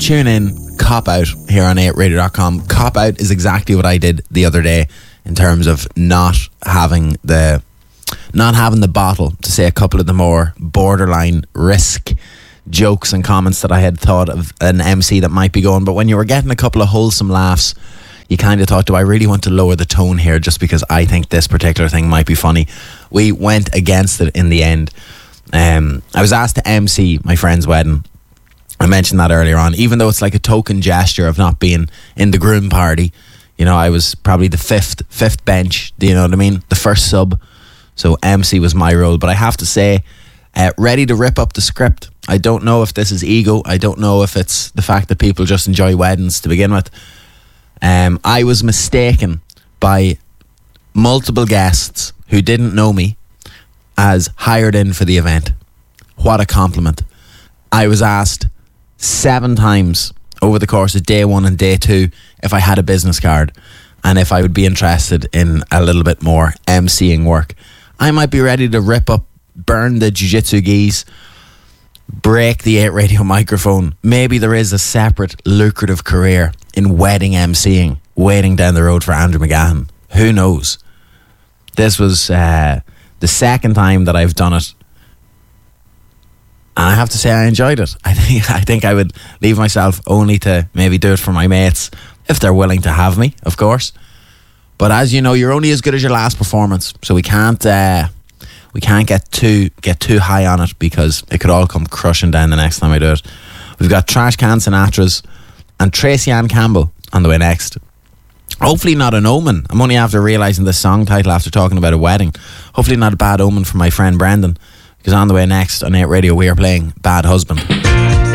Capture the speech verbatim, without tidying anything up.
tune in, cop out here on eight radio dot com. Cop out is exactly what I did the other day in terms of not having the not having the bottle to say a couple of the more borderline risk jokes and comments that I had thought of an M C that might be going. But when you were getting a couple of wholesome laughs, you kind of thought, do I really want to lower the tone here just because I think this particular thing might be funny? We went against it in the end. Um, I was asked to M C my friend's wedding. I mentioned that earlier on. Even though it's like a token gesture of not being in the groom party, you know, I was probably the fifth fifth bench. Do you know what I mean? The first sub. So M C was my role. But I have to say, uh, ready to rip up the script. I don't know if this is ego. I don't know if it's the fact that people just enjoy weddings to begin with. Um, I was mistaken by multiple guests who didn't know me as hired in for the event. What a compliment. I was asked seven times over the course of day one and day two if I had a business card and if I would be interested in a little bit more emceeing work. I might be ready to rip up, burn the jiu-jitsu gis, break the eight radio microphone. Maybe there is a separate lucrative career in wedding emceeing waiting down the road for Andrew McGahan. Who knows? This was uh, the second time that I've done it. And I have to say I enjoyed it. I think I think I would leave myself only to maybe do it for my mates if they're willing to have me, of course. But as you know, you're only as good as your last performance, so we can't uh, we can't get too get too high on it because it could all come crushing down the next time I do it. We've got Trash Can Sinatras and Tracy Ann Campbell on the way next. Hopefully not an omen. I'm only after realising the song title after talking about a wedding. Hopefully not a bad omen for my friend Brendan. Because on the way next on eight Radio we are playing Bad Husband.